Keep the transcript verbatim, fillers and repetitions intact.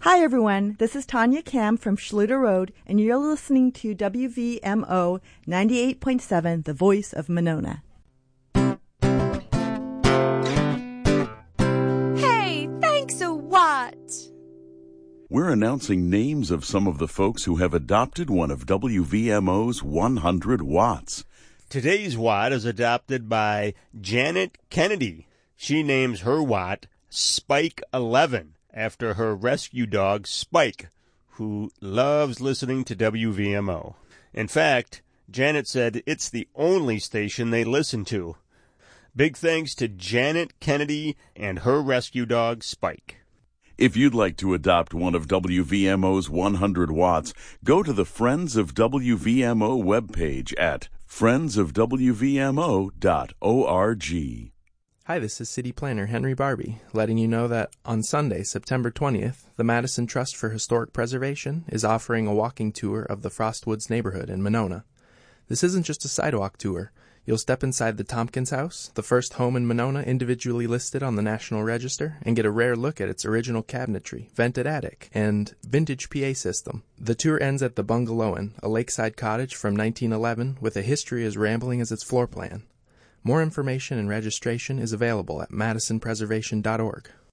Hi everyone, this is Tanya Kam from Schluter Road, and you're listening to W V M O ninety-eight point seven, the voice of Monona. Hey, thanks a what? We're announcing names of some of the folks who have adopted one of W V M O's one hundred watts. Today's watt is adopted by Janet Kennedy. She names her watt Spike eleven after her rescue dog Spike, who loves listening to W V M O. In fact, Janet said it's the only station they listen to. Big thanks to Janet Kennedy and her rescue dog Spike. If you'd like to adopt one of W V M O's one hundred watts, go to the Friends of W V M O webpage at friends of w v m o dot org. Hi, this is City Planner Henry Barbie, letting you know that on Sunday, September twentieth, the Madison Trust for Historic Preservation is offering a walking tour of the Frostwoods neighborhood in Monona. This isn't just a sidewalk tour. You'll step inside the Tompkins House, the first home in Monona individually listed on the National Register, and get a rare look at its original cabinetry, vented attic, and vintage P A system. The tour ends at the Bungalow Inn, a lakeside cottage from nineteen eleven with a history as rambling as its floor plan. More information and registration is available at madison preservation dot org.